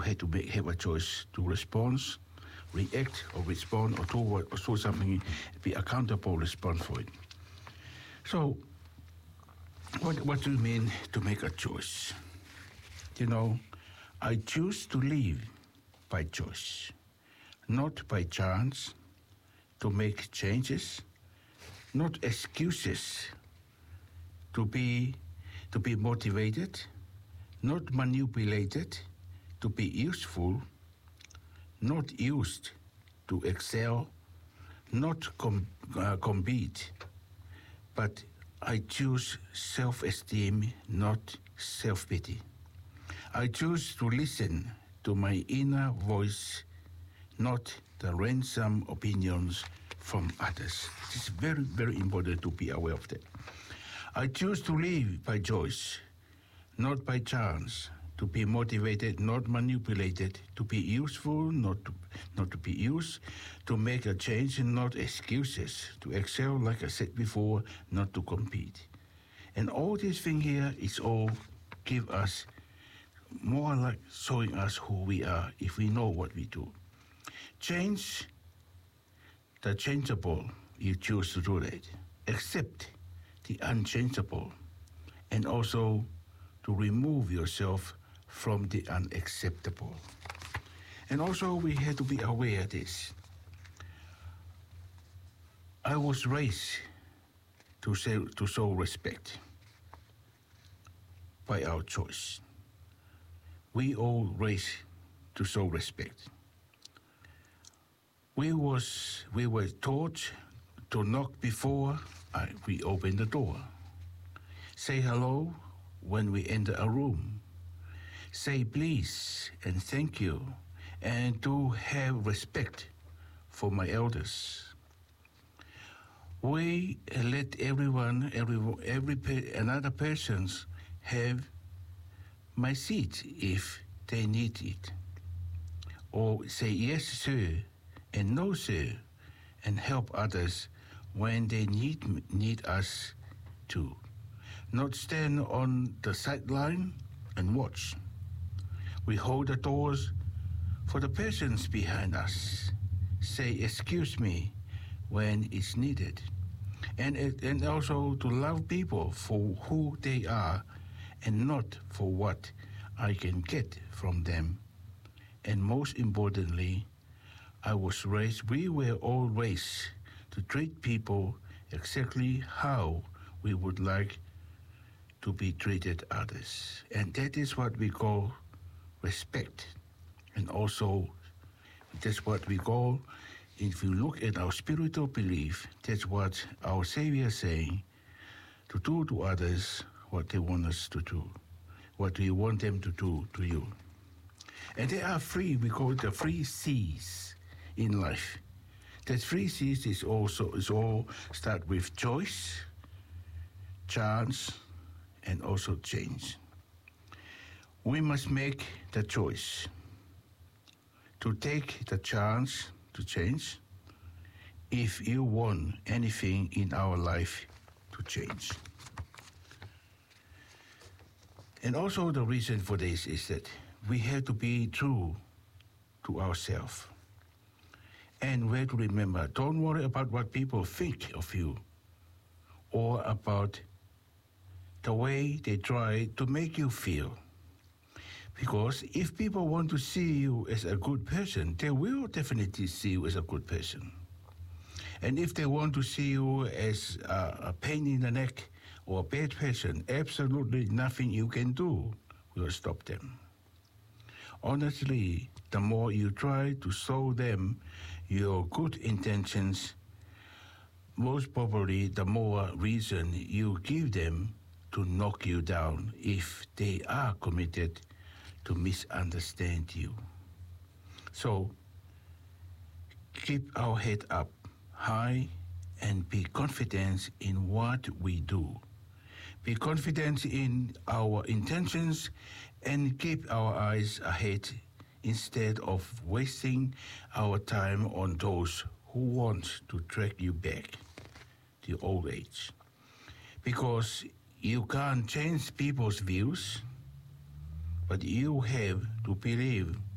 had to have a choice to react or respond or do something, be accountable, respond for it. So, what do you mean to make a choice? I choose to live by choice, not by chance, to make changes, not excuses, to be motivated, not manipulated, to be useful, not used to excel, not compete, but I choose self-esteem, not self-pity. I choose to listen to my inner voice, not the ransom opinions from others. It is very, very important to be aware of that. I choose to live by choice, not by chance, to be motivated, not manipulated, to be useful, not to be used, to make a change, not excuses, to excel, like I said before, not to compete. And all this thing here is all give us more like showing us who we are if we know what we do. Change the changeable, you choose to do that. Accept the unchangeable, and also to remove yourself from the unacceptable. And also we have to be aware of this. I was raised to show respect by our choice. We all raised to show respect. We were taught to knock before we open the door. Say hello when we enter a room. Say please and thank you, and to have respect for my elders. We let another persons have my seat if they need it. Or say yes, sir, and no, sir, and help others when they need us to. Not stand on the sideline and watch. We hold the doors for the persons behind us. Say excuse me when it's needed. And also to love people for who they are and not for what I can get from them. And most importantly, we were all raised to treat people exactly how we would like to be treated others. And that is what we call respect. And also, that's what we call, if you look at our spiritual belief, that's what our Savior is saying, to do to others what they want us to do, what we want them to do to you. And they are free, we call it the three C's in life. That three C's is all start with choice, chance, and also change. We must make the choice to take the chance to change if you want anything in our life to change. And also the reason for this is that we have to be true to ourselves. And we have to remember, don't worry about what people think of you or about the way they try to make you feel. Because if people want to see you as a good person, they will definitely see you as a good person. And if they want to see you as a pain in the neck or a bad person, absolutely nothing you can do will stop them. Honestly, the more you try to show them your good intentions, most probably the more reason you give them to knock you down if they are committed to misunderstand you. So, keep our head up high and be confident in what we do. Be confident in our intentions and keep our eyes ahead instead of wasting our time on those who want to drag you back to old age. Because you can't change people's views, but you have to believe